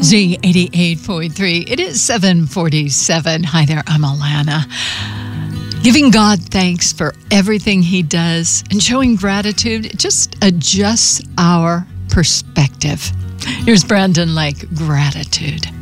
Z88.3. It is 7:47. Hi there, I'm Alana. Giving God thanks for everything He does and showing gratitude just adjusts our perspective. Here's Brandon Lake, Gratitude.